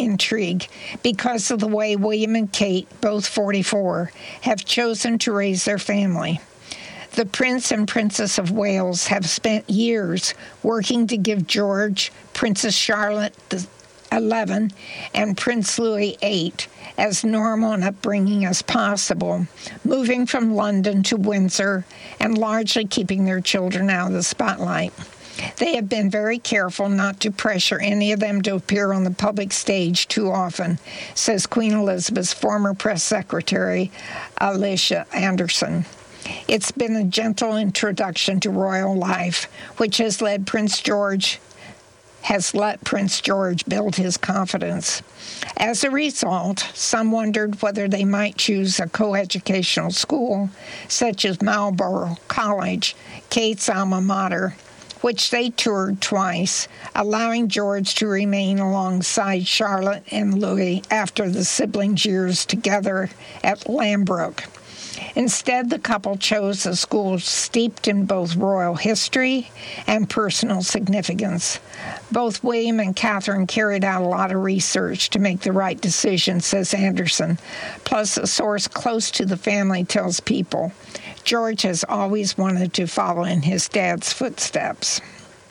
intrigue because of the way William and Kate, both 44, have chosen to raise their family. The Prince and Princess of Wales have spent years working to give George, Princess Charlotte 11, and Prince Louis 8 as normal an upbringing as possible, moving from London to Windsor and largely keeping their children out of the spotlight. They have been very careful not to pressure any of them to appear on the public stage too often, says Queen Elizabeth's former press secretary, Alicia Anderson. It's been a gentle introduction to royal life, which has let Prince George build his confidence. As a result, some wondered whether they might choose a coeducational school, such as Marlborough College, Kate's alma mater, which they toured twice, allowing George to remain alongside Charlotte and Louis after the siblings' years together at Lambrook. Instead, the couple chose a school steeped in both royal history and personal significance. Both William and Catherine carried out a lot of research to make the right decision, says Anderson. Plus, a source close to the family tells People, George has always wanted to follow in his dad's footsteps.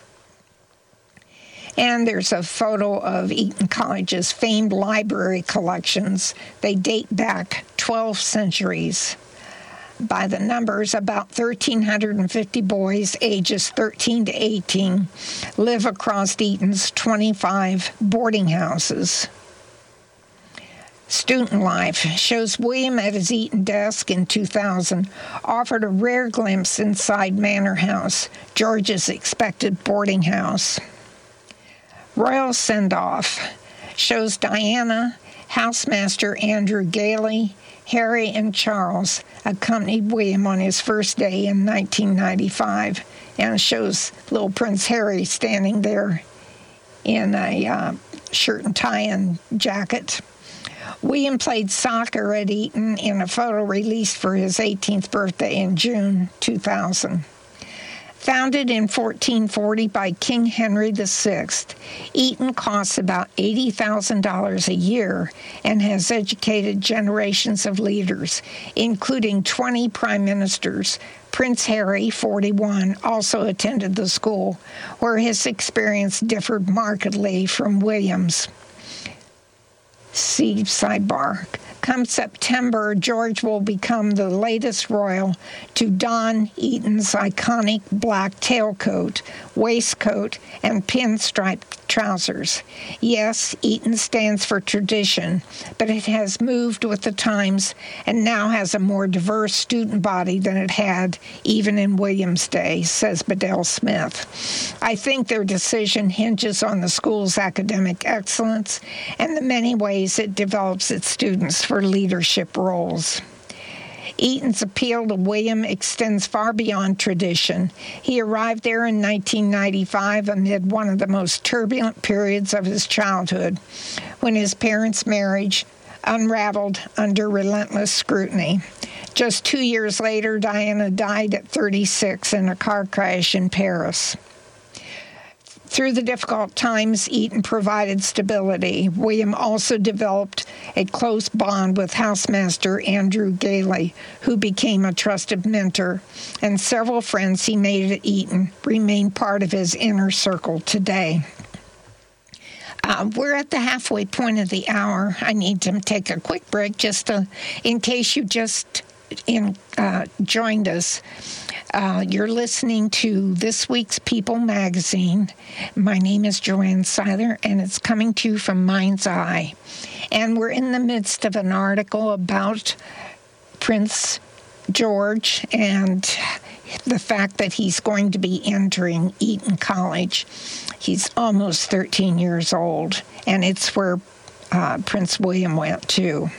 And there's a photo of Eton College's famed library collections. They date back 12 centuries. By the numbers, about 1,350 boys ages 13 to 18 live across Eton's 25 boarding houses. Student Life shows William at his Eton desk in 2000 offered a rare glimpse inside Manor House, George's expected boarding house. Royal Send-Off shows Diana, Housemaster Andrew Gailey, Harry and Charles accompanied William on his first day in 1995, and shows little Prince Harry standing there in a shirt and tie and jacket. William played soccer at Eton in a photo released for his 18th birthday in June 2000. Founded in 1440 by King Henry VI, Eton costs about $80,000 a year and has educated generations of leaders, including 20 prime ministers. Prince Harry, 41, also attended the school, where his experience differed markedly from William's. See sidebar. Come September, George will become the latest royal to don Eton's iconic black tailcoat, waistcoat, and pinstriped trousers. Yes, Eton stands for tradition, but it has moved with the times and now has a more diverse student body than it had even in William's day, says Bedell Smith. I think their decision hinges on the school's academic excellence and the many ways it develops its students for leadership roles. Eton's appeal to William extends far beyond tradition. He arrived there in 1995 amid one of the most turbulent periods of his childhood, when his parents' marriage unraveled under relentless scrutiny. Just 2 years later, Diana died at 36 in a car crash in Paris. Through the difficult times, Eton provided stability. William also developed a close bond with housemaster Andrew Gailey, who became a trusted mentor, and several friends he made at Eton remain part of his inner circle today. We're at the halfway point of the hour. I need to take a quick break in case you just joined us. You're listening to this week's People magazine. My name is Joanne Seiler, and it's coming to you from Mind's Eye. And we're in the midst of an article about Prince George and the fact that he's going to be entering Eton College. He's almost 13 years old, and it's where Prince William went too.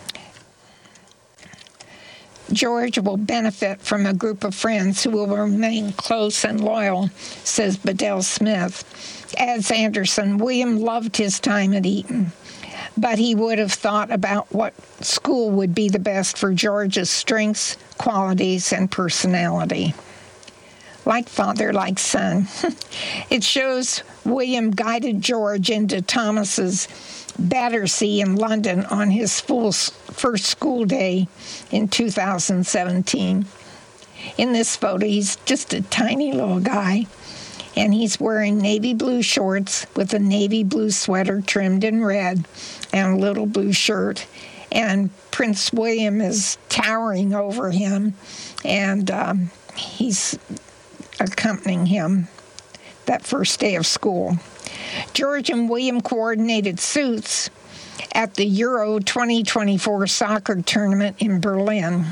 George will benefit from a group of friends who will remain close and loyal, says Bedell Smith. Adds Anderson, William loved his time at Eton, but he would have thought about what school would be the best for George's strengths, qualities, and personality. Like father, like son. It shows William guided George into Thomas's Battersea in London on his first school day in 2017. In this photo, he's just a tiny little guy, and he's wearing navy blue shorts with a navy blue sweater trimmed in red and a little blue shirt. And Prince William is towering over him, and he's accompanying him that first day of school. George and William coordinated suits at the Euro 2024 soccer tournament in Berlin.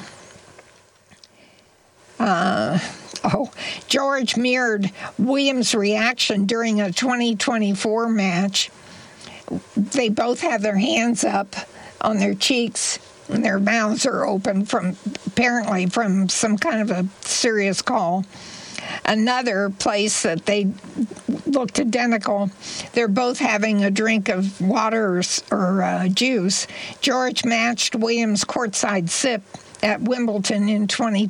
George mirrored William's reaction during a 2024 match. They both have their hands up on their cheeks, and their mouths are open apparently from some kind of a serious call. Another place that they looked identical, they're both having a drink of water or juice. George matched William's courtside sip at Wimbledon in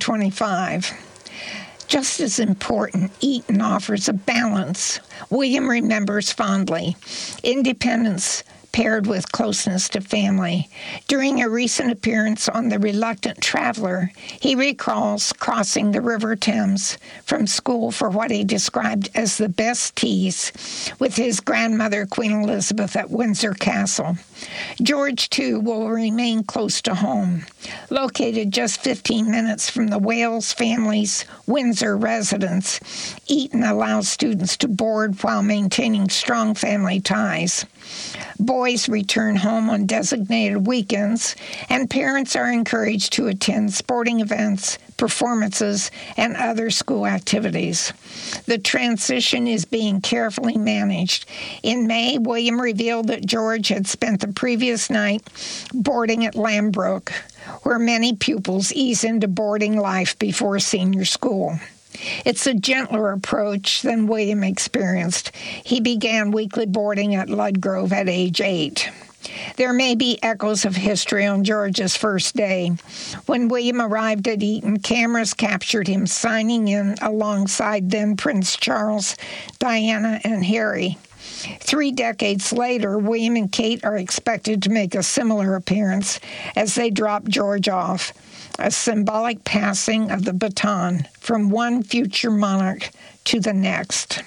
2025. Just as important, Eton offers a balance. William remembers fondly independence paired with closeness to family. During a recent appearance on The Reluctant Traveler, he recalls crossing the River Thames from school for what he described as the best teas with his grandmother, Queen Elizabeth, at Windsor Castle. George, too, will remain close to home. Located just 15 minutes from the Wales family's Windsor residence, Eton allows students to board while maintaining strong family ties. Boys return home on designated weekends, and parents are encouraged to attend sporting events, performances, and other school activities. The transition is being carefully managed. In May, William revealed that George had spent the previous night boarding at Lambrook, where many pupils ease into boarding life before senior school. It's a gentler approach than William experienced. He began weekly boarding at Ludgrove at age 8. There may be echoes of history on George's first day. When William arrived at Eton, cameras captured him signing in alongside then Prince Charles, Diana, and Harry. 3 decades later, William and Kate are expected to make a similar appearance as they drop George off, a symbolic passing of the baton from one future monarch to the next.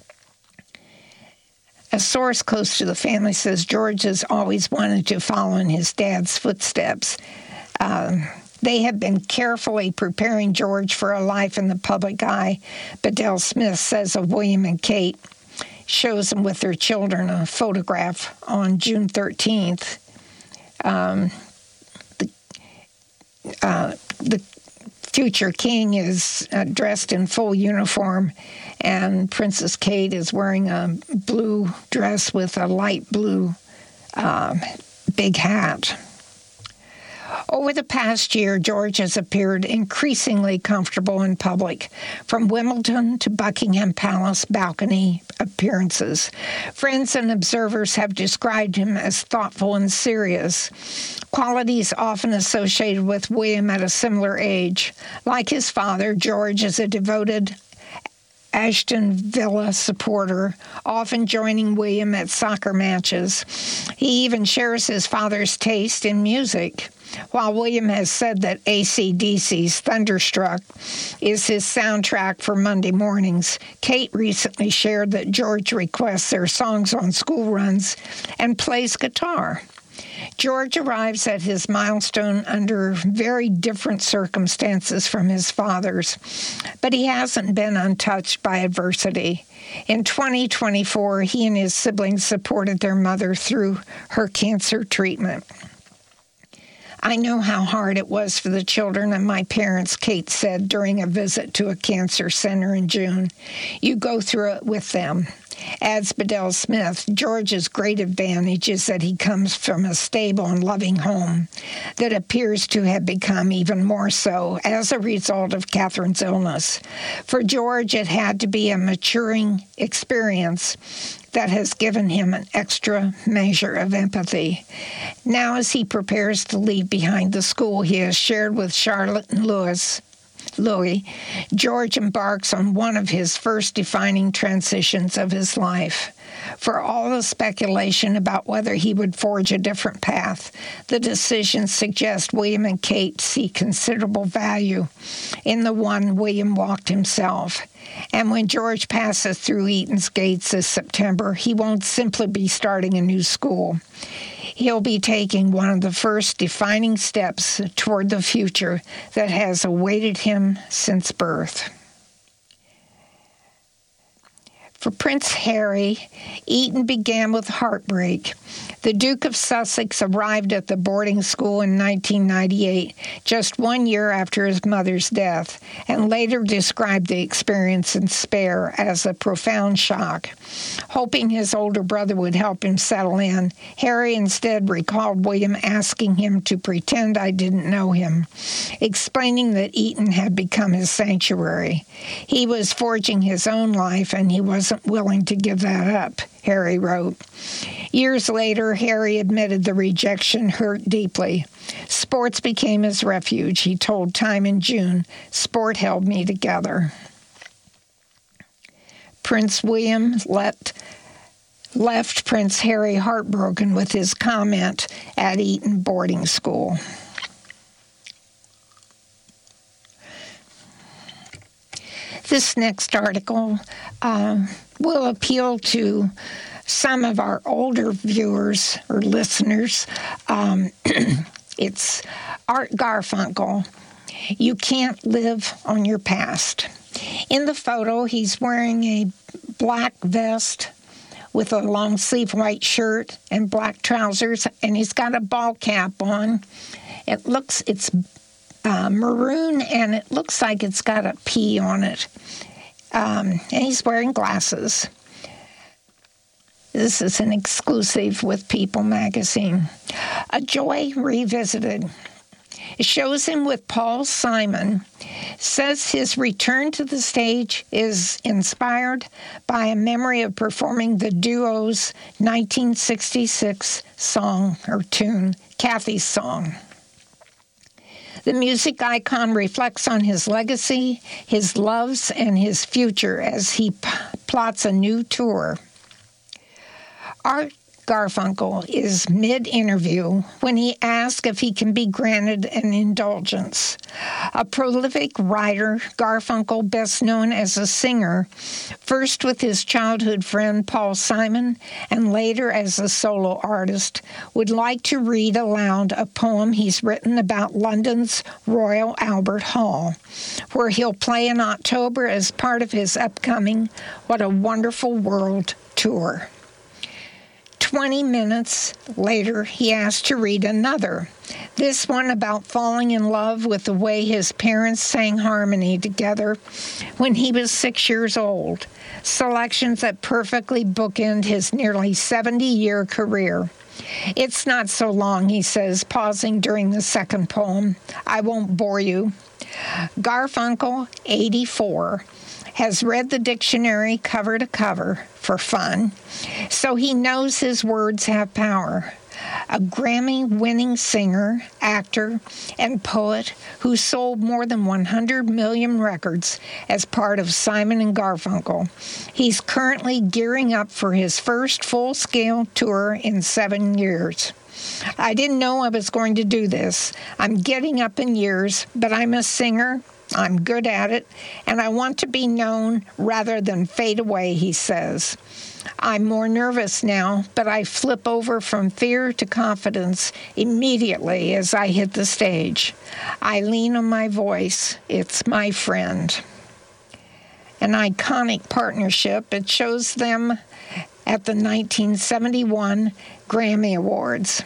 A source close to the family says George has always wanted to follow in his dad's footsteps. They have been carefully preparing George for a life in the public eye, Bedell Smith says of William and Kate. Shows them with their children a photograph on June 13th. The future king is dressed in full uniform, and Princess Kate is wearing a blue dress with a light blue big hat. Over the past year, George has appeared increasingly comfortable in public, from Wimbledon to Buckingham Palace balcony appearances. Friends and observers have described him as thoughtful and serious, qualities often associated with William at a similar age. Like his father, George is a devoted Ashton Villa supporter, often joining William at soccer matches. He even shares his father's taste in music. While William has said that AC/DC's Thunderstruck is his soundtrack for Monday mornings, Kate recently shared that George requests their songs on school runs and plays guitar. George arrives at his milestone under very different circumstances from his father's, but he hasn't been untouched by adversity. In 2024, he and his siblings supported their mother through her cancer treatment. I know how hard it was for the children and my parents, Kate said during a visit to a cancer center in June. You go through it with them. Adds Bedell Smith, George's great advantage is that he comes from a stable and loving home that appears to have become even more so as a result of Catherine's illness. For George, it had to be a maturing experience that has given him an extra measure of empathy. Now, as he prepares to leave behind the school he has shared with Charlotte and Louis, George embarks on one of his first defining transitions of his life. For all the speculation about whether he would forge a different path, the decisions suggest William and Kate see considerable value in the one William walked himself. And when George passes through Eton's gates this September, he won't simply be starting a new school. He'll be taking one of the first defining steps toward the future that has awaited him since birth. For Prince Harry, Eton began with heartbreak. The Duke of Sussex arrived at the boarding school in 1998, just 1 year after his mother's death, and later described the experience in Spare as a profound shock. Hoping his older brother would help him settle in, Harry instead recalled William asking him to pretend I didn't know him, explaining that Eton had become his sanctuary. He was forging his own life, and he wasn't willing to give that up, Harry wrote. Years later, Harry admitted the rejection hurt deeply. Sports became his refuge, he told Time in June. Sport held me together. Prince William left Prince Harry heartbroken with his comment at Eton boarding school. This next article will appeal to some of our older viewers or listeners. It's Art Garfunkel. You can't live on your past. In the photo, he's wearing a black vest with a long-sleeve white shirt and black trousers, and he's got a ball cap on. It's maroon, and it looks like it's got a P on it. And he's wearing glasses. This is an exclusive with People magazine. A Joy Revisited. It shows him with Paul Simon. Says his return to the stage is inspired by a memory of performing the duo's 1966 song or tune, Kathy's Song. The music icon reflects on his legacy, his loves, and his future as he plots a new tour. Art Garfunkel is mid-interview when he asks if he can be granted an indulgence. A prolific writer, Garfunkel, best known as a singer, first with his childhood friend Paul Simon and later as a solo artist, would like to read aloud a poem he's written about London's Royal Albert Hall, where he'll play in October as part of his upcoming What a Wonderful World tour. 20 minutes later, he asked to read another, this one about falling in love with the way his parents sang harmony together when he was 6 years old, selections that perfectly bookend his nearly 70-year career. It's not so long, he says, pausing during the second poem. I won't bore you. Garfunkel, 84, has read the dictionary cover to cover for fun, so he knows his words have power. A Grammy-winning singer, actor, and poet who sold more than 100 million records as part of Simon & Garfunkel. He's currently gearing up for his first full-scale tour in 7 years. I didn't know I was going to do this. I'm getting up in years, but I'm a singer. I'm good at it, and I want to be known rather than fade away, he says. I'm more nervous now, but I flip over from fear to confidence immediately as I hit the stage. I lean on my voice. It's my friend. An iconic partnership. It shows them at the 1971 Grammy Awards,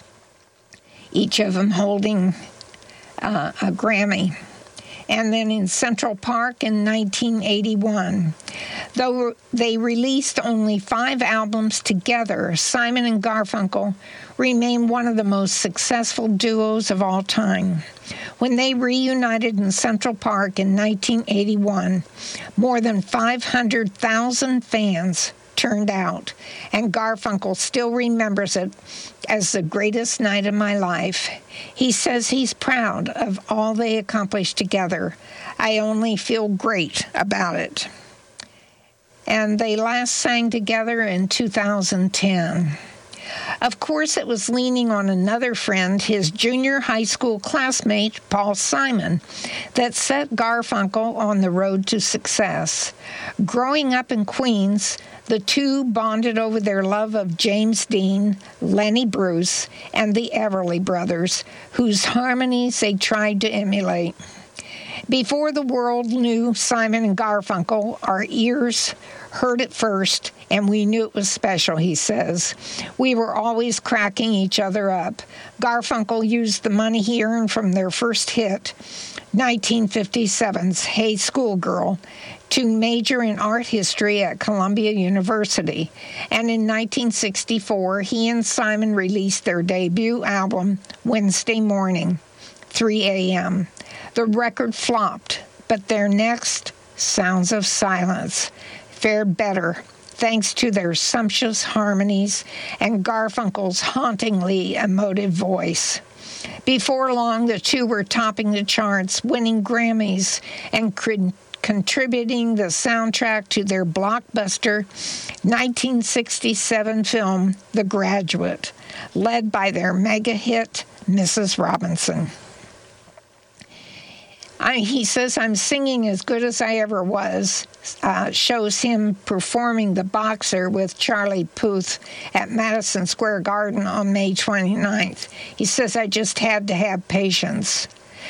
each of them holding a Grammy. And then in Central Park in 1981. Though they released only 5 albums together, Simon and Garfunkel remain one of the most successful duos of all time. When they reunited in Central Park in 1981, more than 500,000 fans turned out, and Garfunkel still remembers it as the greatest night of my life. He says he's proud of all they accomplished together. I only feel great about it. and they last sang together in 2010. Of course, it was leaning on another friend, his junior high school classmate, Paul Simon, that set Garfunkel on the road to success. Growing up in Queens, the two bonded over their love of James Dean, Lenny Bruce, and the Everly Brothers, whose harmonies they tried to emulate. Before the world knew Simon and Garfunkel, our ears heard it first, and we knew it was special, he says. We were always cracking each other up. Garfunkel used the money he earned from their first hit, 1957's Hey Schoolgirl, to major in art history at Columbia University. And in 1964, he and Simon released their debut album, Wednesday Morning, 3 a.m. The record flopped, but their next, Sounds of Silence, fared better thanks to their sumptuous harmonies and Garfunkel's hauntingly emotive voice. Before long, the two were topping the charts, winning Grammys, and contributing the soundtrack to their blockbuster 1967 film, The Graduate, led by their mega hit, Mrs. Robinson. He says, I'm singing as good as I ever was, shows him performing The Boxer with Charlie Puth at Madison Square Garden on May 29th. He says, I just had to have patience.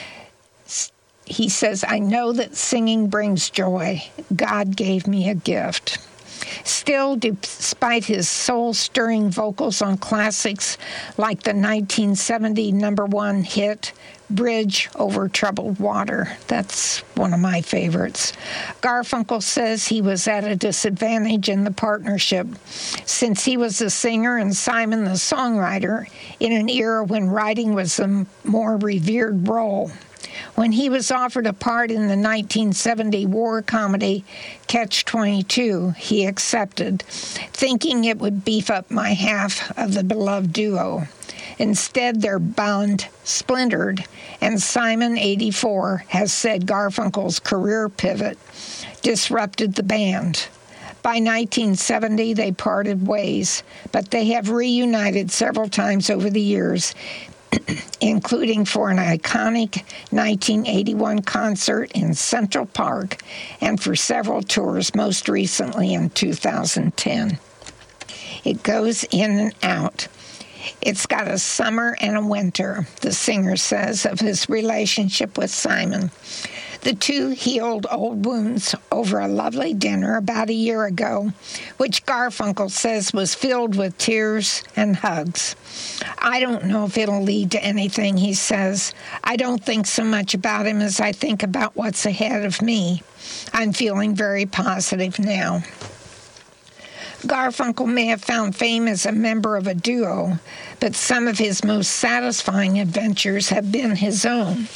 He says, I know that singing brings joy. God gave me a gift. Still, despite his soul-stirring vocals on classics like the 1970 #1 hit, Bridge Over Troubled Water. That's one of my favorites. Garfunkel says he was at a disadvantage in the partnership since he was the singer and Simon the songwriter in an era when writing was a more revered role. When he was offered a part in the 1970 war comedy Catch-22, he accepted, thinking it would beef up my half of the beloved duo. Instead, their bond splintered, and Simon, 84, has said Garfunkel's career pivot disrupted the band. By 1970, they parted ways, but they have reunited several times over the years, including for an iconic 1981 concert in Central Park and for several tours, most recently in 2010. It goes in and out. It's got a summer and a winter, the singer says, of his relationship with Simon. The two healed old wounds over a lovely dinner about a year ago, which Garfunkel says was filled with tears and hugs. I don't know if it'll lead to anything, he says. I don't think so much about him as I think about what's ahead of me. I'm feeling very positive now. Garfunkel may have found fame as a member of a duo, but some of his most satisfying adventures have been his own.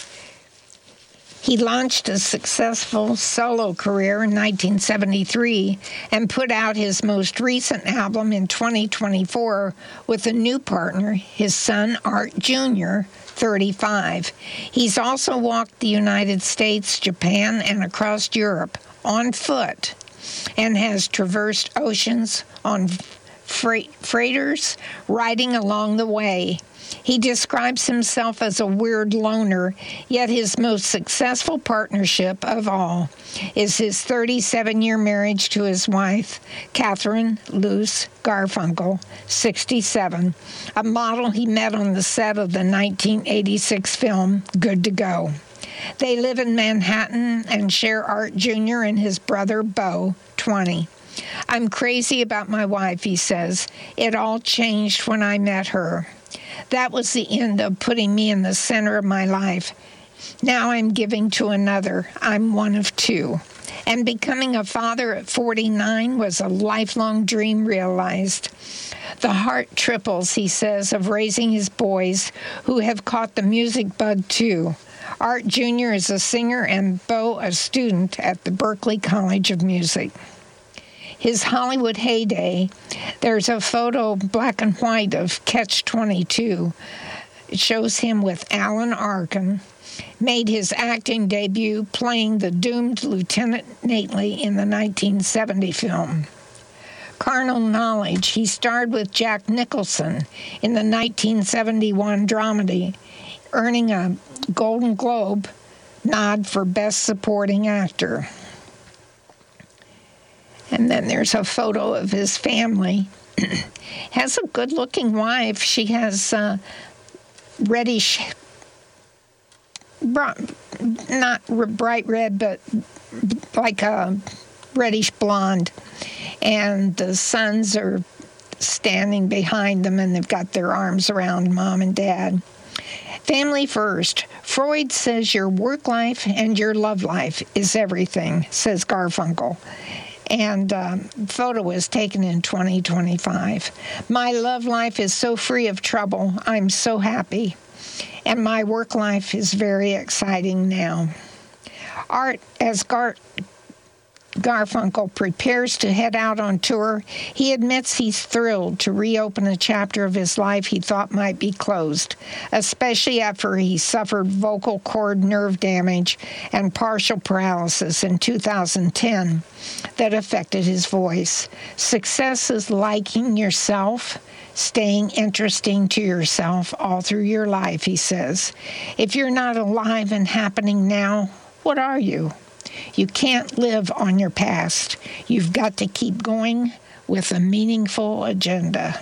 He launched a successful solo career in 1973 and put out his most recent album in 2024 with a new partner, his son Art Jr., 35. He's also walked the United States, Japan, and across Europe on foot and has traversed oceans on freighters, riding along the way. He describes himself as a weird loner, yet his most successful partnership of all is his 37-year marriage to his wife, Catherine Luce Garfunkel, 67, a model he met on the set of the 1986 film Good to Go. They live in Manhattan and share Art Jr. and his brother, Beau, 20. I'm crazy about my wife, he says. It all changed when I met her. That was the end of putting me in the center of my life. Now I'm giving to another. I'm one of two. And becoming a father at 49 was a lifelong dream realized. The heart triples, he says, of raising his boys who have caught the music bug too. Art Jr. is a singer and Beau a student at the Berklee College of Music. His Hollywood heyday, there's a photo, black and white, of Catch-22. It shows him with Alan Arkin, made his acting debut playing the doomed Lieutenant Nately in the 1970 film. Carnal Knowledge, he starred with Jack Nicholson in the 1971 dramedy, earning a Golden Globe nod for Best Supporting Actor. And then there's a photo of his family. Has a good-looking wife. She has reddish, not bright red, but like a reddish blonde. And the sons are standing behind them, and they've got their arms around mom and dad. Family first. Freud says your work life and your love life is everything, says Garfunkel. And photo was taken in 2025. My love life is so free of trouble. I'm so happy. And my work life is very exciting now. Art, as Garfunkel prepares to head out on tour, he admits he's thrilled to reopen a chapter of his life he thought might be closed, especially after he suffered vocal cord nerve damage and partial paralysis in 2010 that affected his voice. Success is liking yourself, staying interesting to yourself all through your life, he says. If you're not alive and happening now, what are you? You can't live on your past. You've got to keep going with a meaningful agenda.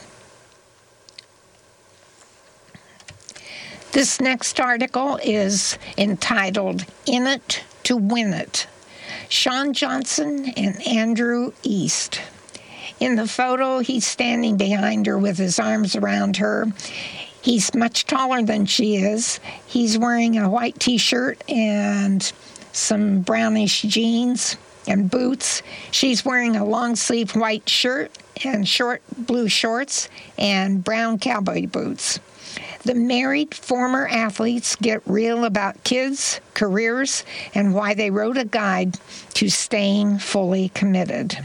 This next article is entitled, In It to Win It. Shawn Johnson and Andrew East. In the photo, he's standing behind her with his arms around her. He's much taller than she is. He's wearing a white t-shirt and some brownish jeans and boots. She's wearing a long-sleeve white shirt and short blue shorts and brown cowboy boots. The married former athletes get real about kids, careers, and why they wrote a guide to staying fully committed.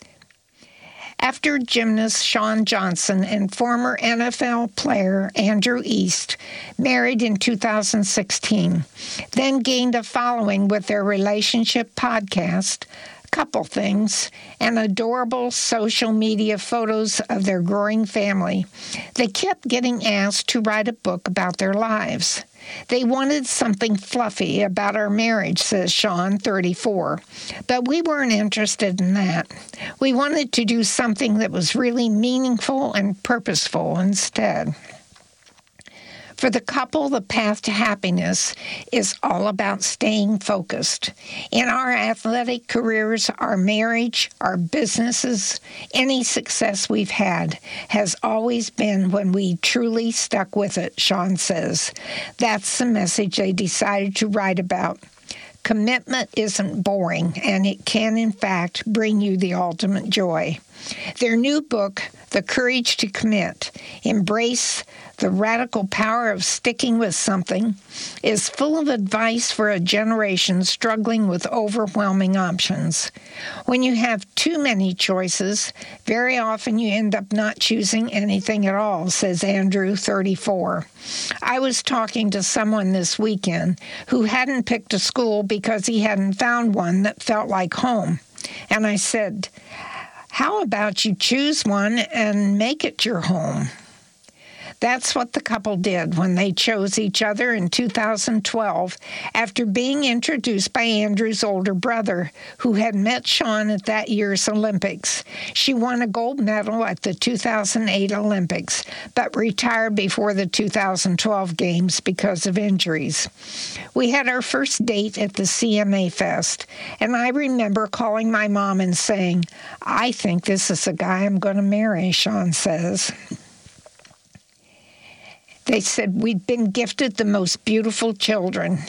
After gymnast Shawn Johnson and former NFL player Andrew East married in 2016, then gained a following with their relationship podcast, Couple Things, and adorable social media photos of their growing family, they kept getting asked to write a book about their lives. They wanted something fluffy about our marriage, says Shawn, 34, but we weren't interested in that. We wanted to do something that was really meaningful and purposeful instead. For the couple, the path to happiness is all about staying focused. In our athletic careers, our marriage, our businesses, any success we've had has always been when we truly stuck with it, Shawn says. That's the message they decided to write about. Commitment isn't boring, and it can, in fact, bring you the ultimate joy. Their new book, The Courage to Commit, Embrace the Radical Power of Sticking with Something, is full of advice for a generation struggling with overwhelming options. When you have too many choices, very often you end up not choosing anything at all, says Andrew, 34. I was talking to someone this weekend who hadn't picked a school because he hadn't found one that felt like home. And I said, how about you choose one and make it your home? That's what the couple did when they chose each other in 2012 after being introduced by Andrew's older brother, who had met Shawn at that year's Olympics. She won a gold medal at the 2008 Olympics, but retired before the 2012 Games because of injuries. We had our first date at the CMA Fest, and I remember calling my mom and saying, I think this is the guy I'm going to marry, Shawn says. They said, we'd been gifted the most beautiful children.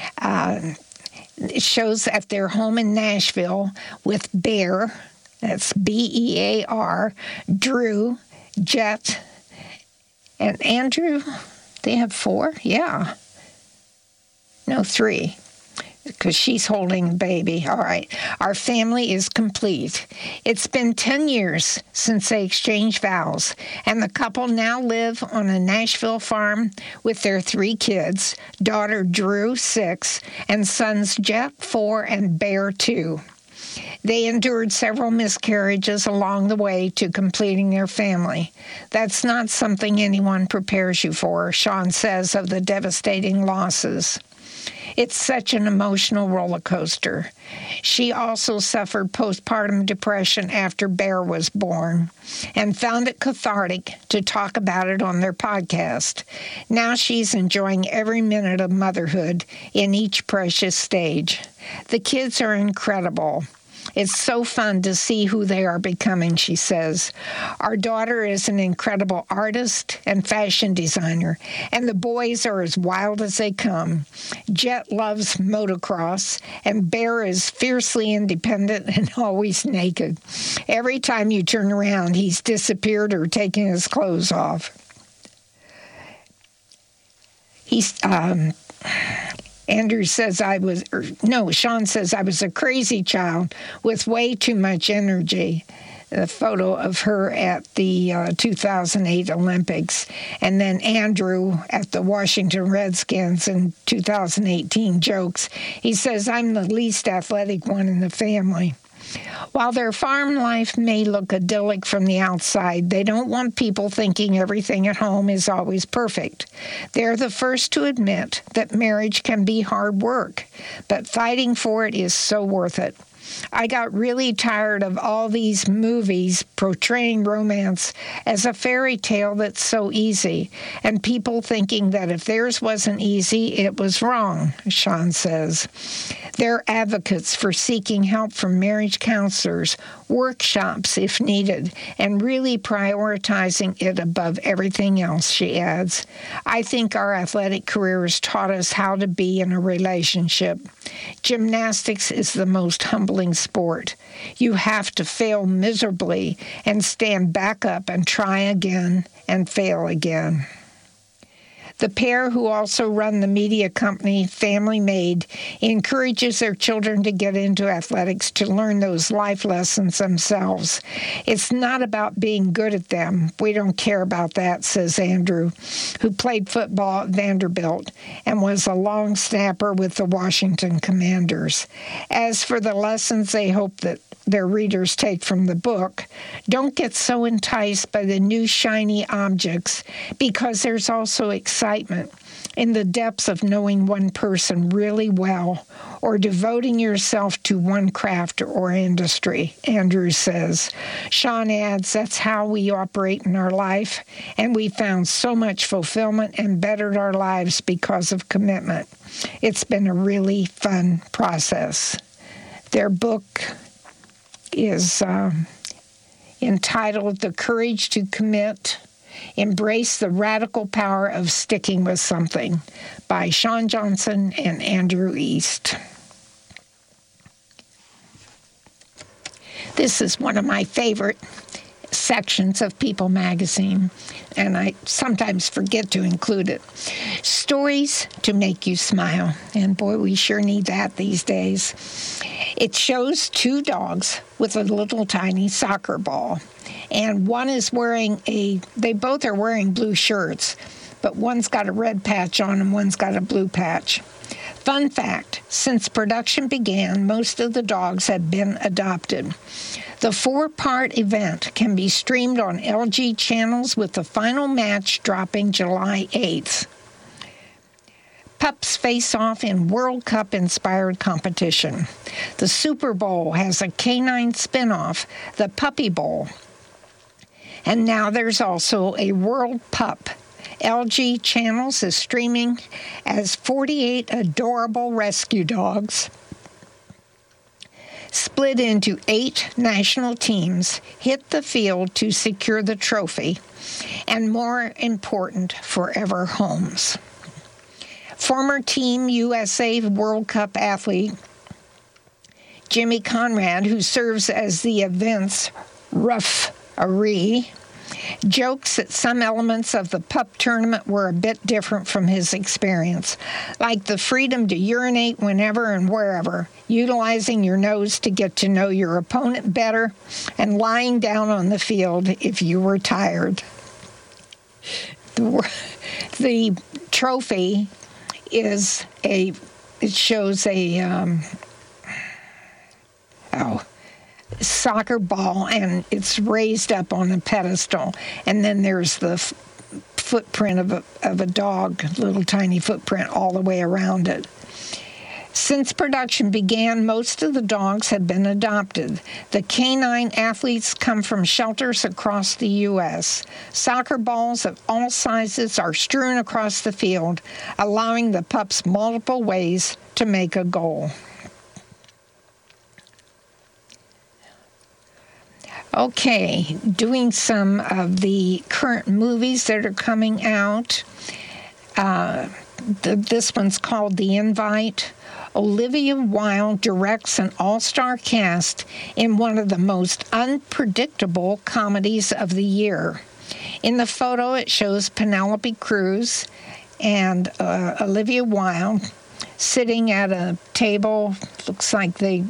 It shows at their home in Nashville with Bear, that's B-E-A-R, Drew, Jet, and Andrew. They have 4? Yeah. No, 3. because she's holding a baby. All right. Our family is complete. It's been 10 years since they exchanged vows, and the couple now live on a Nashville farm with their 3 kids, daughter Drew, 6, and sons Jet, 4, and Bear, 2. They endured several miscarriages along the way to completing their family. That's not something anyone prepares you for, Sean says of the devastating losses. It's such an emotional roller coaster. She also suffered postpartum depression after Bear was born and found it cathartic to talk about it on their podcast. Now she's enjoying every minute of motherhood in each precious stage. The kids are incredible. It's so fun to see who they are becoming, she says. Our daughter is an incredible artist and fashion designer, and the boys are as wild as they come. Jet loves motocross, and Bear is fiercely independent and always naked. Every time you turn around, he's disappeared or taken his clothes off. Sean says I was a crazy child with way too much energy. The photo of her at the 2008 Olympics. And then Andrew at the Washington Redskins in 2018 jokes. He says, I'm the least athletic one in the family. While their farm life may look idyllic from the outside, they don't want people thinking everything at home is always perfect. They're the first to admit that marriage can be hard work, but fighting for it is so worth it. I got really tired of all these movies portraying romance as a fairy tale that's so easy, and people thinking that if theirs wasn't easy, it was wrong, Sean says. They're advocates for seeking help from marriage counselors, workshops if needed, and really prioritizing it above everything else, she adds. I think our athletic careers taught us how to be in a relationship. Gymnastics is the most humbling sport. You have to fail miserably and stand back up and try again and fail again. The pair, who also run the media company Family Made, encourages their children to get into athletics to learn those life lessons themselves. It's not about being good at them. We don't care about that, says Andrew, who played football at Vanderbilt and was a long snapper with the Washington Commanders. As for the lessons they hope that their readers take from the book, don't get so enticed by the new shiny objects, because there's also excitement in the depths of knowing one person really well or devoting yourself to one craft or industry, Andrew says. Sean adds, that's how we operate in our life, and we found so much fulfillment and bettered our lives because of commitment. It's been a really fun process. Their book is entitled The Courage to Commit, Embrace the Radical Power of Sticking with Something by Sean Johnson and Andrew East. This is one of my favorite sections of People magazine, and I sometimes forget to include it. Stories to make you smile. And boy, we sure need that these days. It shows 2 dogs with a little tiny soccer ball. And one is they both are wearing blue shirts, but one's got a red patch on and one's got a blue patch. Fun fact, since production began, most of the dogs have been adopted. The 4-part event can be streamed on LG channels, with the final match dropping July 8th. Pups face off in World Cup-inspired competition. The Super Bowl has a canine spinoff, the Puppy Bowl. And now there's also a World Pup. LG Channels is streaming as 48 adorable rescue dogs, split into 8 national teams, hit the field to secure the trophy, and more important, forever homes. Former Team USA World Cup athlete Jimmy Conrad, who serves as the event's referee, jokes that some elements of the pup tournament were a bit different from his experience, like the freedom to urinate whenever and wherever, utilizing your nose to get to know your opponent better, and lying down on the field if you were tired. The trophy shows a soccer ball, and it's raised up on a pedestal, and then there's the footprint of a dog, little tiny footprint all the way around it. Since production began, most of the dogs have been adopted. The canine athletes come from shelters across the U.S. Soccer balls of all sizes are strewn across the field, allowing the pups multiple ways to make a goal. Okay, doing some of the current movies that are coming out. This one's called The Invite. Olivia Wilde directs an all-star cast in one of the most unpredictable comedies of the year. In the photo, it shows Penelope Cruz and Olivia Wilde sitting at a table. Looks like they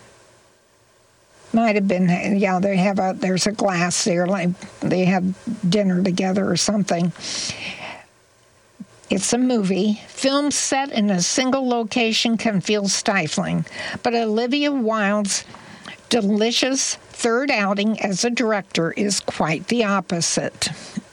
might have been, there's a glass there, like they had dinner together or something. It's a movie. Films set in a single location can feel stifling, but Olivia Wilde's delicious third outing as a director is quite the opposite.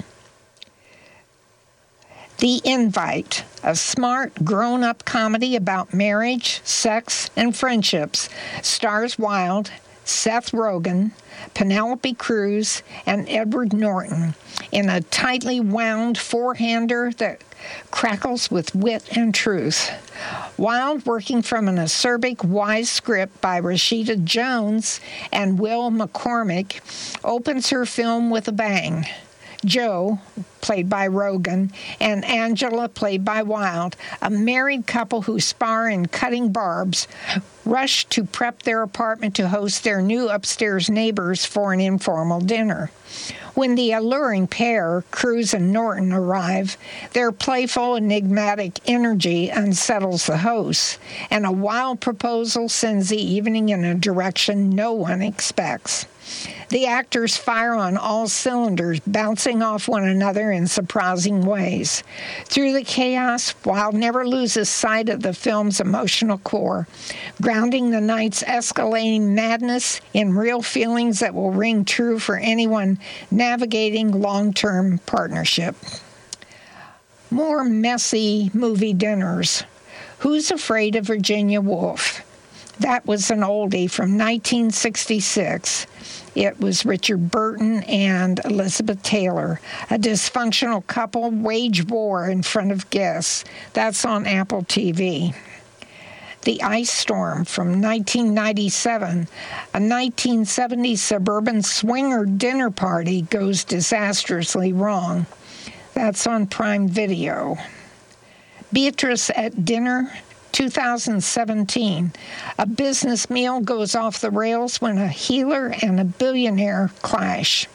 The Invite, a smart, grown-up comedy about marriage, sex, and friendships, stars Wilde, Seth Rogen, Penelope Cruz, and Edward Norton in a tightly wound four-hander that crackles with wit and truth. Wilde, working from an acerbic, wise script by Rashida Jones and Will McCormick, opens her film with a bang. Joe, played by Rogen, and Angela, played by Wilde, a married couple who spar in cutting barbs, rush to prep their apartment to host their new upstairs neighbors for an informal dinner. When the alluring pair, Cruz and Norton, arrive, their playful, enigmatic energy unsettles the hosts, and a wild proposal sends the evening in a direction no one expects. The actors fire on all cylinders, bouncing off one another in surprising ways. Through the chaos, Wilde never loses sight of the film's emotional core, grounding the night's escalating madness in real feelings that will ring true for anyone navigating long-term partnership. More messy movie dinners. Who's Afraid of Virginia Woolf? That was an oldie from 1966. It was Richard Burton and Elizabeth Taylor. A dysfunctional couple wage war in front of guests. That's on Apple TV. The Ice Storm from 1997. A 1970s suburban swinger dinner party goes disastrously wrong. That's on Prime Video. Beatrice at Dinner, 2017. A business meal goes off the rails when a healer and a billionaire clash.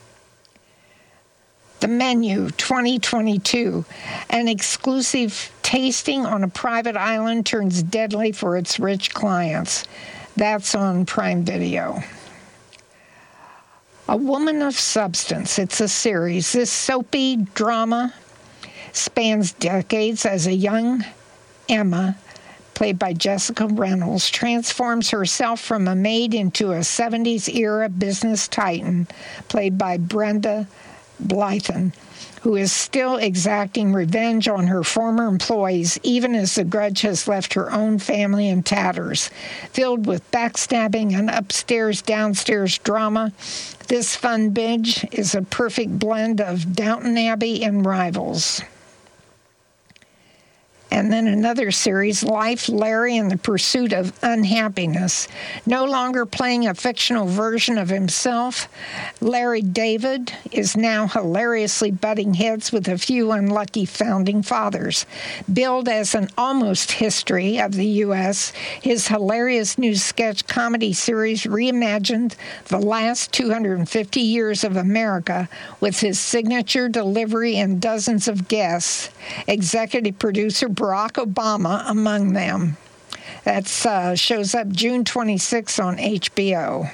The Menu, 2022. An exclusive tasting on a private island turns deadly for its rich clients. That's on Prime Video. A Woman of Substance. It's a series. This soapy drama spans decades as a young Emma, played by Jessica Reynolds, transforms herself from a maid into a 70s-era business titan, played by Brenda Blythen, who is still exacting revenge on her former employees, even as the grudge has left her own family in tatters. Filled with backstabbing and upstairs-downstairs drama, this fun binge is a perfect blend of Downton Abbey and Rivals. And then another series, Life, Larry and the Pursuit of Unhappiness. No longer playing a fictional version of himself, Larry David is now hilariously butting heads with a few unlucky founding fathers. Billed as an almost history of the U.S., his hilarious new sketch comedy series reimagined the last 250 years of America with his signature delivery and dozens of guests, executive producer Barack Obama among them. That shows up June 26 on HBO.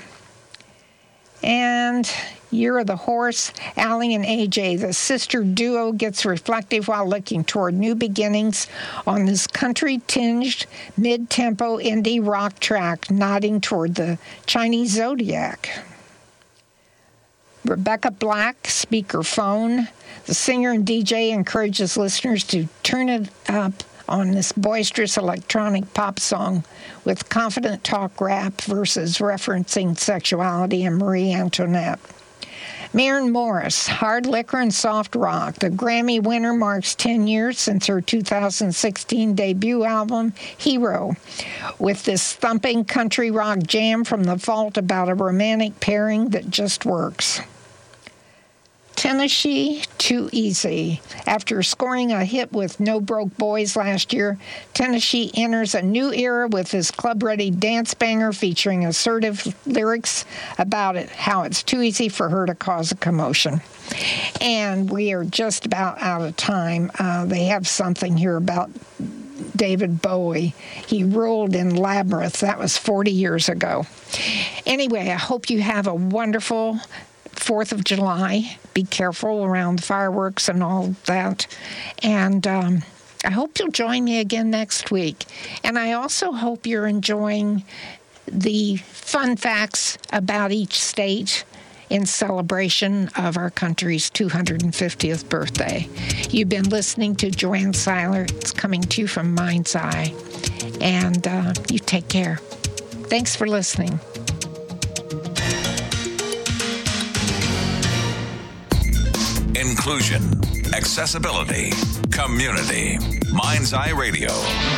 And Year of the Horse, Allie and AJ, the sister duo, gets reflective while looking toward new beginnings on this country-tinged, mid-tempo indie rock track, nodding toward the Chinese zodiac. Rebecca Black, Speakerphone. The singer and DJ encourages listeners to turn it up on this boisterous electronic pop song with confident talk rap verses referencing sexuality and Marie Antoinette. Maren Morris, Hard Liquor and Soft Rock. The Grammy winner marks 10 years since her 2016 debut album, Hero, with this thumping country rock jam from the vault about a romantic pairing that just works. Tennessee, Too Easy. After scoring a hit with No Broke Boys last year, Tennessee enters a new era with his club-ready dance banger featuring assertive lyrics about it, how it's too easy for her to cause a commotion. And we are just about out of time. They have something here about David Bowie. He ruled in Labyrinth. That was 40 years ago. Anyway, I hope you have a wonderful 4th of July. Be careful around the fireworks and all that. And I hope you'll join me again next week. And I also hope you're enjoying the fun facts about each state in celebration of our country's 250th birthday. You've been listening to Joanne Seiler. It's coming to you from Mind's Eye. And you take care. Thanks for listening. Inclusion, accessibility, community. Mind's Eye Radio.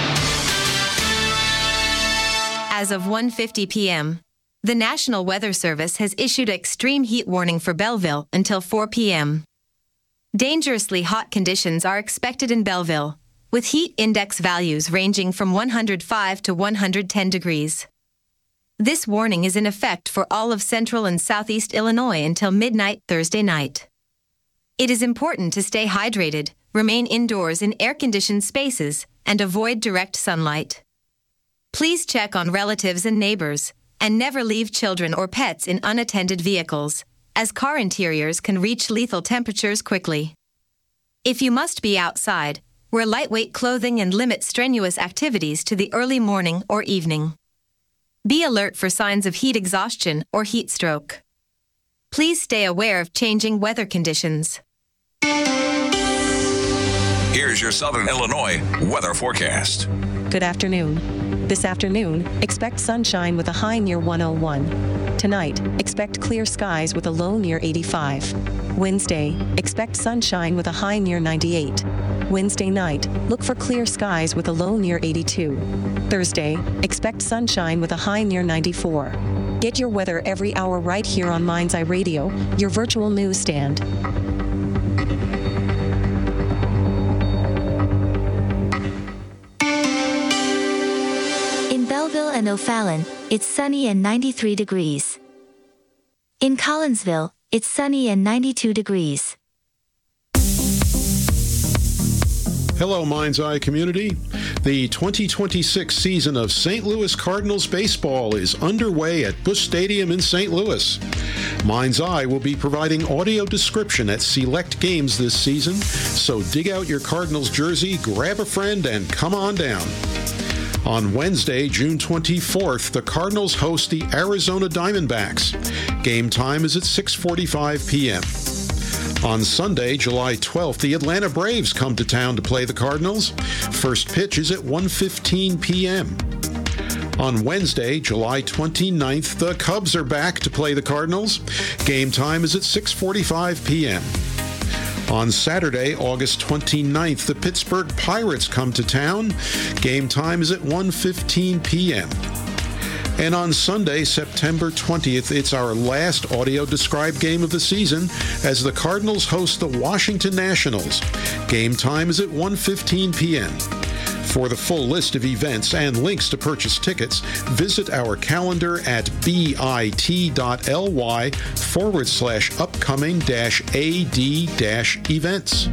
As of 1:50 p.m., the National Weather Service has issued extreme heat warning for Belleville until 4 p.m. Dangerously hot conditions are expected in Belleville, with heat index values ranging from 105 to 110 degrees. This warning is in effect for all of central and southeast Illinois until midnight Thursday night. It is important to stay hydrated, remain indoors in air-conditioned spaces, and avoid direct sunlight. Please check on relatives and neighbors, and never leave children or pets in unattended vehicles, as car interiors can reach lethal temperatures quickly. If you must be outside, wear lightweight clothing and limit strenuous activities to the early morning or evening. Be alert for signs of heat exhaustion or heat stroke. Please stay aware of changing weather conditions. Here's your Southern Illinois weather forecast. Good afternoon. This afternoon, expect sunshine with a high near 101. Tonight, expect clear skies with a low near 85. Wednesday, expect sunshine with a high near 98. Wednesday night, look for clear skies with a low near 82. Thursday, expect sunshine with a high near 94. Get your weather every hour right here on Mind's Eye Radio, your virtual newsstand. In Belleville and O'Fallon, it's sunny and 93 degrees. In Collinsville, it's sunny and 92 degrees. Hello, Mind's Eye community. The 2026 season of St. Louis Cardinals baseball is underway at Busch Stadium in St. Louis. Mind's Eye will be providing audio description at select games this season, so dig out your Cardinals jersey, grab a friend, and come on down. On Wednesday, June 24th, the Cardinals host the Arizona Diamondbacks. Game time is at 6:45 p.m. On Sunday, July 12th, the Atlanta Braves come to town to play the Cardinals. First pitch is at 1:15 p.m. On Wednesday, July 29th, the Cubs are back to play the Cardinals. Game time is at 6:45 p.m. On Saturday, August 29th, the Pittsburgh Pirates come to town. Game time is at 1:15 p.m. And on Sunday, September 20th, it's our last audio-described game of the season as the Cardinals host the Washington Nationals. Game time is at 1:15 p.m. For the full list of events and links to purchase tickets, visit our calendar at bit.ly/upcoming-ad-events.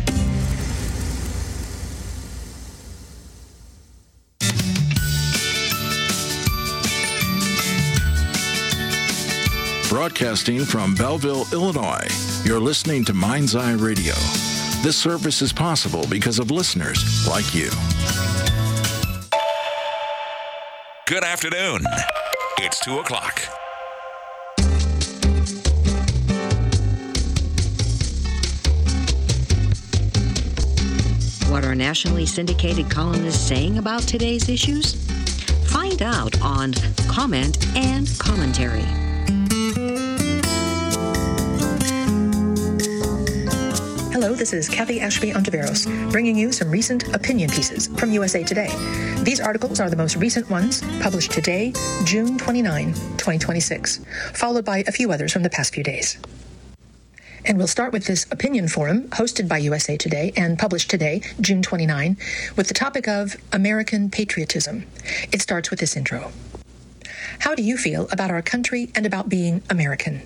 Broadcasting from Belleville, Illinois, you're listening to Mind's Eye Radio. This service is possible because of listeners like you. Good afternoon. It's 2 o'clock. What are nationally syndicated columnists saying about today's issues? Find out on Comment and Commentary. Hello, this is Kathy Ashby Ontiveros, bringing you some recent opinion pieces from USA Today. These articles are the most recent ones, published today, June 29, 2026, followed by a few others from the past few days. And we'll start with this opinion forum hosted by USA Today and published today, June 29, with the topic of American patriotism. It starts with this intro. How do you feel about our country and about being American?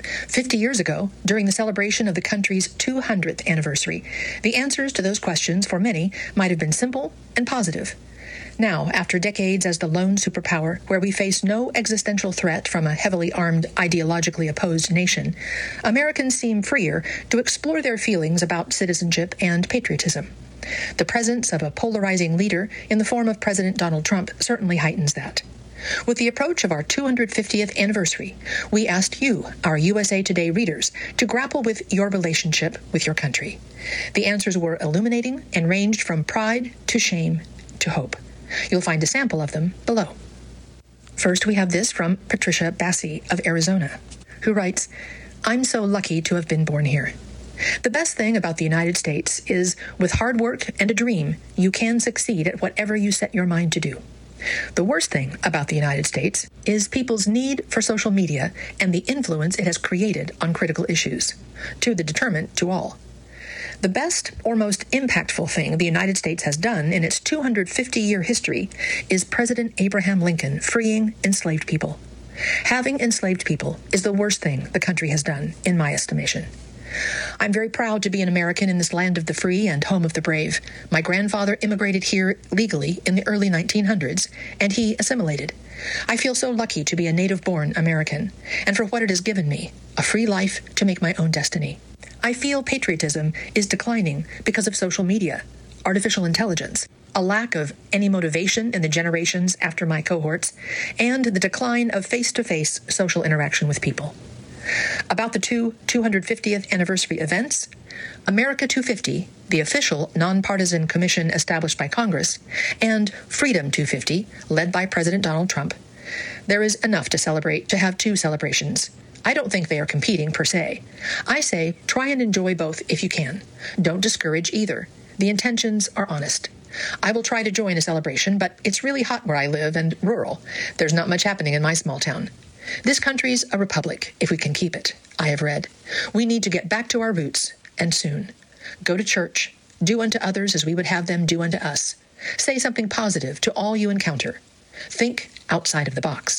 50 years ago, during the celebration of the country's 200th anniversary, the answers to those questions for many might have been simple and positive. Now, after decades as the lone superpower, where we face no existential threat from a heavily armed, ideologically opposed nation, Americans seem freer to explore their feelings about citizenship and patriotism. The presence of a polarizing leader in the form of President Donald Trump certainly heightens that. With the approach of our 250th anniversary, we asked you, our USA Today readers, to grapple with your relationship with your country. The answers were illuminating and ranged from pride to shame to hope. You'll find a sample of them below. First, we have this from Patricia Bassi of Arizona, who writes, "I'm so lucky to have been born here. The best thing about the United States is, with hard work and a dream, you can succeed at whatever you set your mind to do. The worst thing about the United States is people's need for social media and the influence it has created on critical issues, to the deterrent to all. The best or most impactful thing the United States has done in its 250-year history is President Abraham Lincoln freeing enslaved people. Having enslaved people is the worst thing the country has done, in my estimation. I'm very proud to be an American in this land of the free and home of the brave. My grandfather immigrated here legally in the early 1900s, and he assimilated. I feel so lucky to be a native-born American, and for what it has given me, a free life to make my own destiny. I feel patriotism is declining because of social media, artificial intelligence, a lack of any motivation in the generations after my cohorts, and the decline of face-to-face social interaction with people. About the 250th anniversary events, America 250, the official nonpartisan commission established by Congress, and Freedom 250, led by President Donald Trump, there is enough to celebrate to have two celebrations. I don't think they are competing per se. I say try and enjoy both if you can. Don't discourage either. The intentions are honest. I will try to join a celebration, but it's really hot where I live and rural. There's not much happening in my small town. This country's a republic, if we can keep it, I have read. We need to get back to our roots, and soon. Go to church, do unto others as we would have them do unto us. Say something positive to all you encounter. Think outside of the box."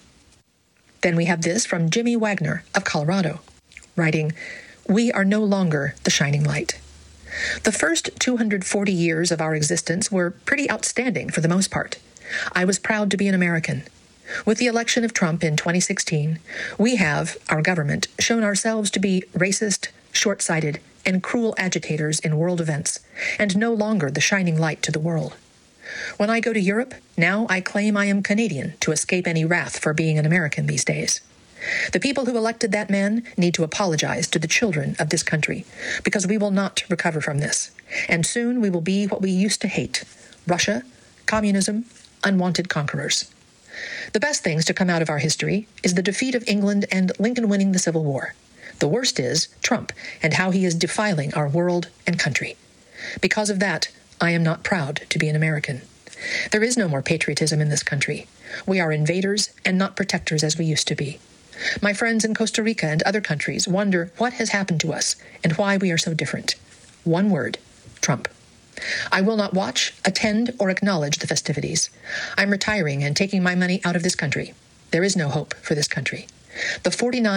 Then we have this from Jimmy Wagner of Colorado, writing, "We are no longer the shining light. The first 240 years of our existence were pretty outstanding for the most part. I was proud to be an American. With the election of Trump in 2016, we have, our government, shown ourselves to be racist, short-sighted, and cruel agitators in world events, and no longer the shining light to the world. When I go to Europe, now I claim I am Canadian to escape any wrath for being an American these days. The people who elected that man need to apologize to the children of this country, because we will not recover from this, and soon we will be what we used to hate: Russia, communism, unwanted conquerors. The best things to come out of our history is the defeat of England and Lincoln winning the Civil War. The worst is Trump and how he is defiling our world and country. Because of that, I am not proud to be an American. There is no more patriotism in this country. We are invaders and not protectors as we used to be. My friends in Costa Rica and other countries wonder what has happened to us and why we are so different. One word, Trump. I will not watch, attend, or acknowledge the festivities. I'm retiring and taking my money out of this country. There is no hope for this country. The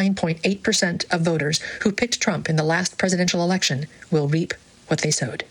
49.8% of voters who picked Trump in the last presidential election will reap what they sowed.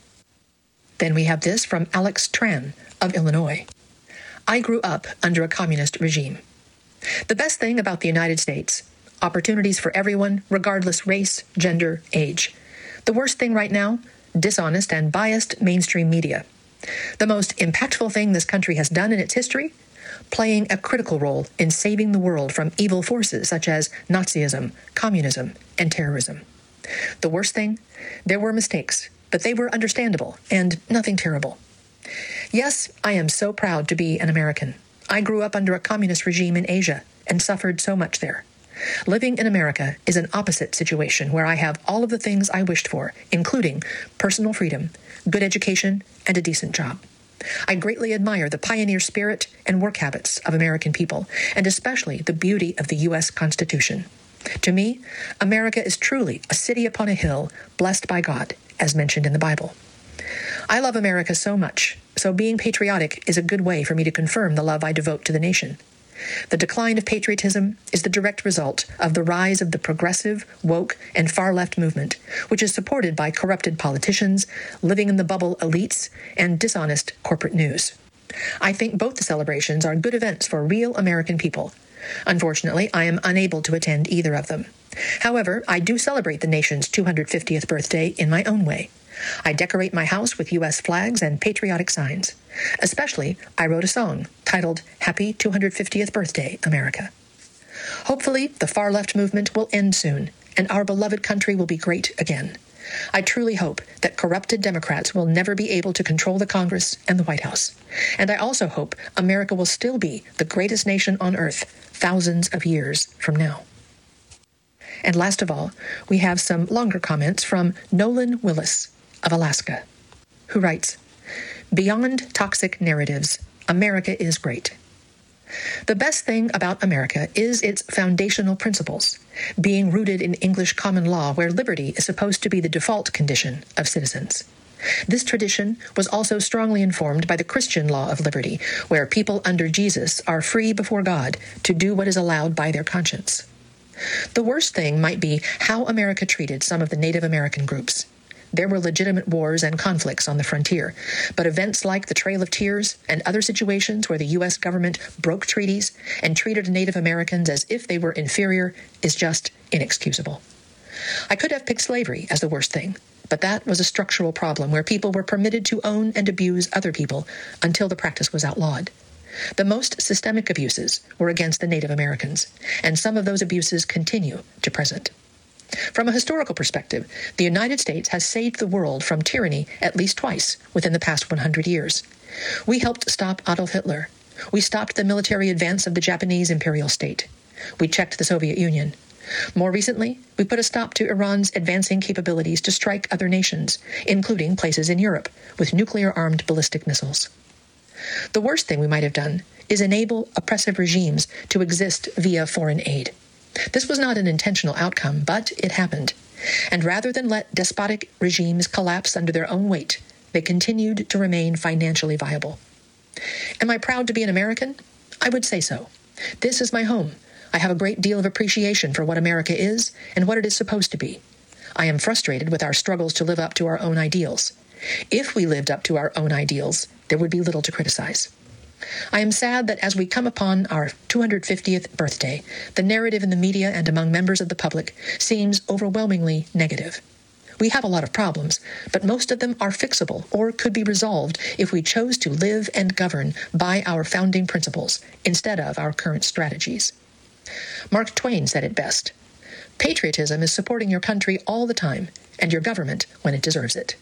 Then we have this from Alex Tran of Illinois. I grew up under a communist regime. The best thing about the United States, opportunities for everyone, regardless race, gender, age. The worst thing right now, dishonest and biased mainstream media. The most impactful thing this country has done in its history, playing a critical role in saving the world from evil forces such as Nazism, communism, and terrorism. The worst thing, there were mistakes, but they were understandable and nothing terrible. Yes, I am so proud to be an American. I grew up under a communist regime in Asia and suffered so much there. Living in America is an opposite situation where I have all of the things I wished for, including personal freedom, good education, and a decent job. I greatly admire the pioneer spirit and work habits of American people, and especially the beauty of the U.S. Constitution. To me, America is truly a city upon a hill, blessed by God, as mentioned in the Bible. I love America so much, so being patriotic is a good way for me to confirm the love I devote to the nation. The decline of patriotism is the direct result of the rise of the progressive, woke, and far-left movement, which is supported by corrupted politicians, living in the bubble elites, and dishonest corporate news. I think both the celebrations are good events for real American people. Unfortunately, I am unable to attend either of them. However, I do celebrate the nation's 250th birthday in my own way. I decorate my house with U.S. flags and patriotic signs. Especially, I wrote a song titled Happy 250th Birthday, America. Hopefully, the far-left movement will end soon, and our beloved country will be great again. I truly hope that corrupted Democrats will never be able to control the Congress and the White House. And I also hope America will still be the greatest nation on earth thousands of years from now. And last of all, we have some longer comments from Nolan Willis of Alaska, who writes, "Beyond toxic narratives, America is great. The best thing about America is its foundational principles, being rooted in English common law where liberty is supposed to be the default condition of citizens. This tradition was also strongly informed by the Christian law of liberty, where people under Jesus are free before God to do what is allowed by their conscience. The worst thing might be how America treated some of the Native American groups. There were legitimate wars and conflicts on the frontier, but events like the Trail of Tears and other situations where the U.S. government broke treaties and treated Native Americans as if they were inferior is just inexcusable. I could have picked slavery as the worst thing, but that was a structural problem where people were permitted to own and abuse other people until the practice was outlawed. The most systemic abuses were against the Native Americans, and some of those abuses continue to present. From a historical perspective, the United States has saved the world from tyranny at least twice within the past 100 years. We helped stop Adolf Hitler. We stopped the military advance of the Japanese imperial state. We checked the Soviet Union. More recently, we put a stop to Iran's advancing capabilities to strike other nations, including places in Europe, with nuclear-armed ballistic missiles. The worst thing we might have done is enable oppressive regimes to exist via foreign aid. This was not an intentional outcome, but it happened. And rather than let despotic regimes collapse under their own weight, they continued to remain financially viable. Am I proud to be an American? I would say so. This is my home. I have a great deal of appreciation for what America is and what it is supposed to be. I am frustrated with our struggles to live up to our own ideals. If we lived up to our own ideals, there would be little to criticize. I am sad that as we come upon our 250th birthday, the narrative in the media and among members of the public seems overwhelmingly negative. We have a lot of problems, but most of them are fixable or could be resolved if we chose to live and govern by our founding principles instead of our current strategies. Mark Twain said it best, "Patriotism is supporting your country all the time and your government when it deserves it."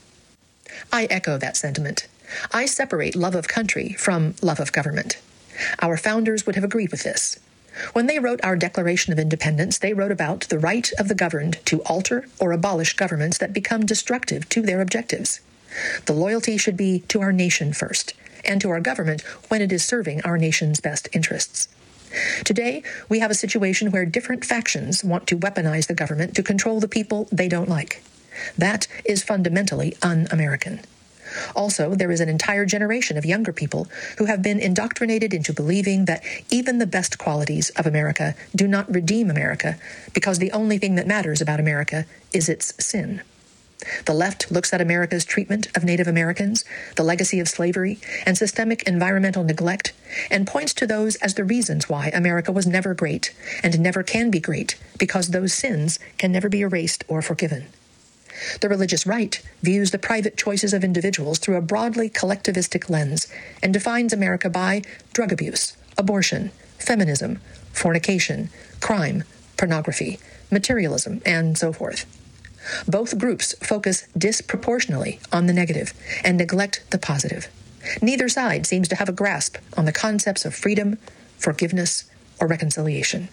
I echo that sentiment. I separate love of country from love of government. Our founders would have agreed with this. When they wrote our Declaration of Independence, they wrote about the right of the governed to alter or abolish governments that become destructive to their objectives. The loyalty should be to our nation first, and to our government when it is serving our nation's best interests. Today, we have a situation where different factions want to weaponize the government to control the people they don't like. That is fundamentally un-American. Also, there is an entire generation of younger people who have been indoctrinated into believing that even the best qualities of America do not redeem America because the only thing that matters about America is its sin. The left looks at America's treatment of Native Americans, the legacy of slavery, and systemic environmental neglect, and points to those as the reasons why America was never great and never can be great, because those sins can never be erased or forgiven. The religious right views the private choices of individuals through a broadly collectivistic lens and defines America by drug abuse, abortion, feminism, fornication, crime, pornography, materialism, and so forth. Both groups focus disproportionately on the negative and neglect the positive. Neither side seems to have a grasp on the concepts of freedom, forgiveness, or reconciliation.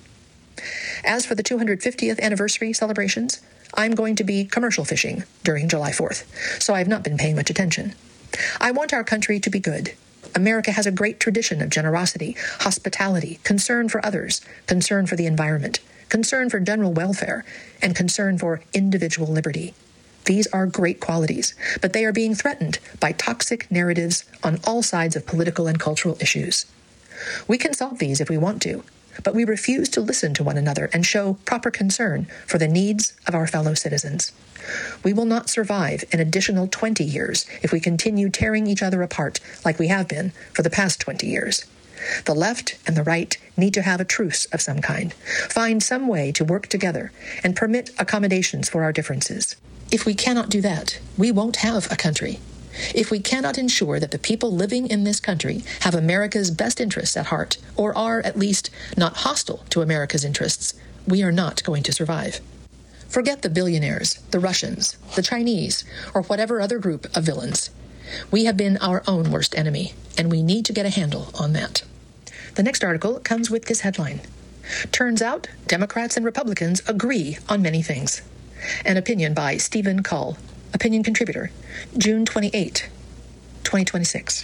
As for the 250th anniversary celebrations, I'm going to be commercial fishing during July 4th, so I've not been paying much attention. I want our country to be good. America has a great tradition of generosity, hospitality, concern for others, concern for the environment, concern for general welfare, and concern for individual liberty. These are great qualities, but they are being threatened by toxic narratives on all sides of political and cultural issues. We can solve these if we want to, but we refuse to listen to one another and show proper concern for the needs of our fellow citizens. We will not survive an additional 20 years if we continue tearing each other apart like we have been for the past 20 years. The left and the right need to have a truce of some kind, find some way to work together, and permit accommodations for our differences. If we cannot do that, we won't have a country. If we cannot ensure that the people living in this country have America's best interests at heart, or are at least not hostile to America's interests, we are not going to survive. Forget the billionaires, the Russians, the Chinese, or whatever other group of villains. We have been our own worst enemy, and we need to get a handle on that. The next article comes with this headline: Turns out Democrats and Republicans agree on many things. An opinion by Stephen Cull, opinion contributor, June 28, 2026.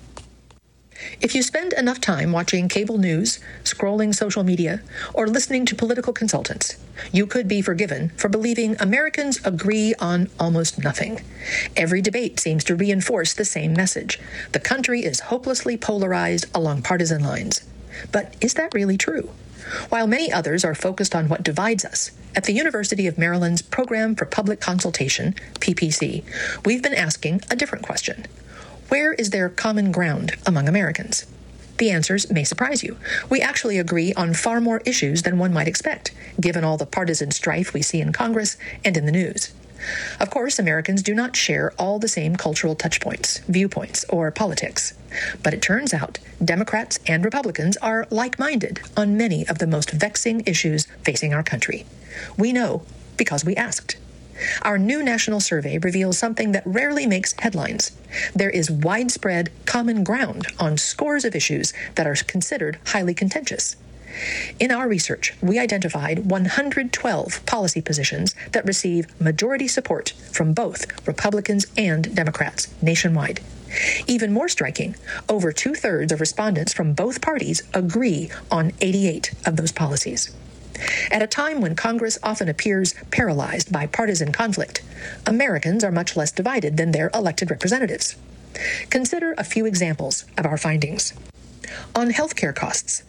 If you spend enough time watching cable news, scrolling social media, or listening to political consultants, you could be forgiven for believing Americans agree on almost nothing. Every debate seems to reinforce the same message. The country is hopelessly polarized along partisan lines. But is that really true? While many others are focused on what divides us, at the University of Maryland's Program for Public Consultation, PPC, we've been asking a different question. Where is there common ground among Americans? The answers may surprise you. We actually agree on far more issues than one might expect, given all the partisan strife we see in Congress and in the news. Of course, Americans do not share all the same cultural touchpoints, viewpoints, or politics. But it turns out Democrats and Republicans are like-minded on many of the most vexing issues facing our country. We know because we asked. Our new national survey reveals something that rarely makes headlines. There is widespread common ground on scores of issues that are considered highly contentious. In our research, we identified 112 policy positions that receive majority support from both Republicans and Democrats nationwide. Even more striking, over 2/3 of respondents from both parties agree on 88 of those policies. At a time when Congress often appears paralyzed by partisan conflict, Americans are much less divided than their elected representatives. Consider a few examples of our findings. On healthcare costs,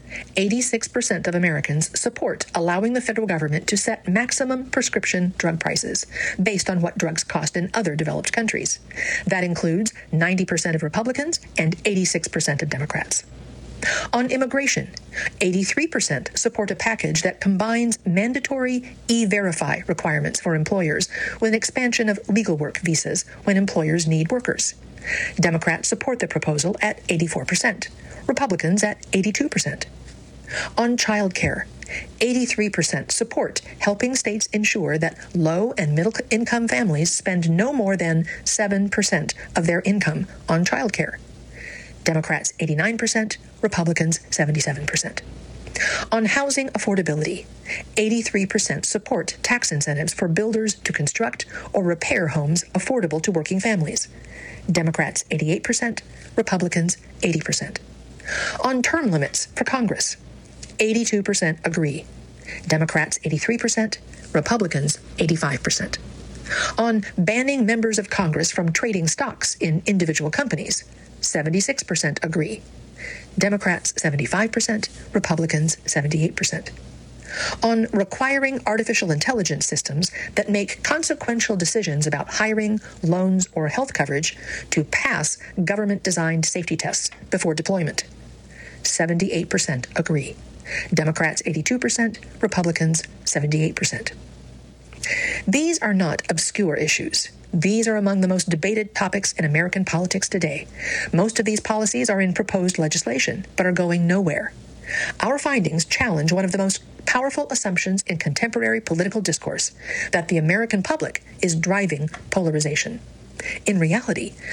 86% of Americans support allowing the federal government to set maximum prescription drug prices based on what drugs cost in other developed countries. That includes 90% of Republicans and 86% of Democrats. On immigration, 83% support a package that combines mandatory E-Verify requirements for employers with an expansion of legal work visas when employers need workers. Democrats support the proposal at 84%, Republicans at 82%. On child care, 83% support helping states ensure that low and middle-income families spend no more than 7% of their income on child care. Democrats 89%, Republicans 77%. On housing affordability, 83% support tax incentives for builders to construct or repair homes affordable to working families. Democrats 88%, Republicans 80%. On term limits for Congress, 82% agree. Democrats 83%, Republicans 85%. On banning members of Congress from trading stocks in individual companies, 76% agree. Democrats 75%, Republicans 78%. On requiring artificial intelligence systems that make consequential decisions about hiring, loans, or health coverage to pass government-designed safety tests before deployment, 78% agree. Democrats 82%, Republicans 78%. These are not obscure issues. These are among the most debated topics in American politics today. Most of these policies are in proposed legislation, but are going nowhere. Our findings challenge one of the most powerful assumptions in contemporary political discourse, that the American public is driving polarization. In reality,